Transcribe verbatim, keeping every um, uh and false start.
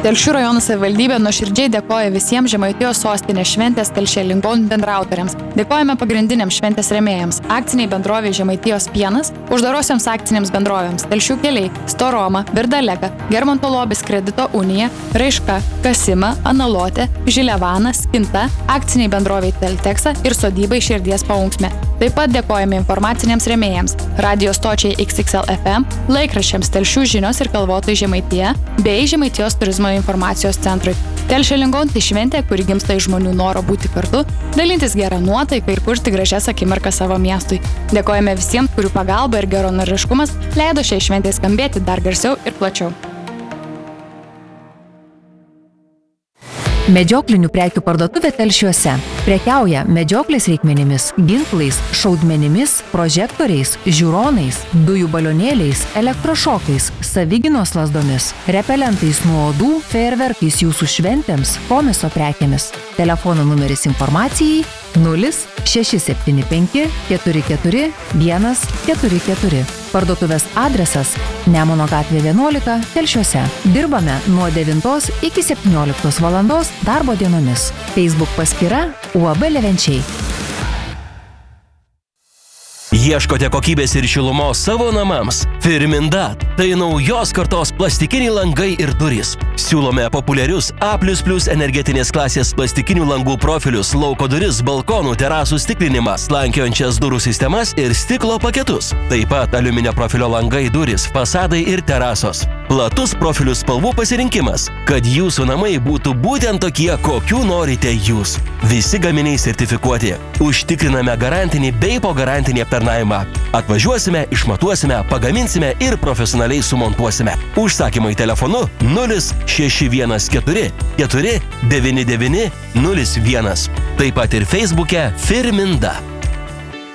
Telšių rajono savivaldybė nuoširdžiai dėkoja visiems Žemaitijos sostinės šventės Telšiai Lincoln bendraautoriams. Dėkojame pagrindiniams šventės rėmėjams – akciniai bendrovė Žemaitijos pienas, uždarosioms akcinėms bendrovėms Telšių keliai, Storoma, Birdaleka, Germonto Lobis kredito unija, Raiška, Kasima, Analotė, Žilevana, Skinta, akciniai bendroviai Telteksa ir sodybai Širdies paunksmė. Taip pat dėkojame informaciniams rėmėjams – radio stočiai X X L F M, laikraščiams Telšių žinios ir Kalvotojai Žemaitija bei Žemaitijos turizmo informacijos centrui. Telšiai Lincoln tai šventė, kuri gimsta iš žmonių noro būti kartu, dalintis gerą nuotaiką ir kurti gražias akimirkas savo miestui. Dėkojame visiems, kurių pagalba ir geranoriškumas leido šiai šventei skambėti dar garsiau ir plačiau. Medžioklinių prekių parduotuvė Telšiuose. Prekiauja medžioklės reikmenimis, ginklais, šaudmenimis, prožektoriais, žiūronais, dujų balionėliais, elektrošokais, savigynos lazdomis, repelentais nuo uodų, fejerverkais jūsų šventėms, komiso prekėmis. Telefono numeris informacijai nulis šeši septyni penki keturi keturi vienas keturi keturi. Parduotuvės adresas Nemuno gatvė vienuolika Telšiuose. Dirbame nuo devintos iki septynioliktos valandos darbo dienomis. Facebook paskyra U A B Levenčiai. Ieškote kokybės ir šilumos savo namams? Firminda – tai naujos kartos plastikiniai langai ir durys. Siūlome populiarius A plus plus energetinės klasės plastikinių langų profilius, lauko duris, balkonų, terasų stiklinimą, slankiojančias durų sistemas ir stiklo paketus. Taip pat aliuminio profilio langai, durys, fasadai ir terasos. Platus profilių spalvų pasirinkimas, kad jūsų namai būtų būtent tokie, kokių norite jūs. Visi gaminiai sertifikuoti. Užtikriname garantinį bei po garantinį aptarnavimą. Atvažiuosime, išmatuosime, pagaminsime ir profesionaliai sumontuosime. Užsakymai telefonu nulis šeši vienas keturi keturi devyni devyni nulis vienas. Taip pat ir Facebook'e Firminda.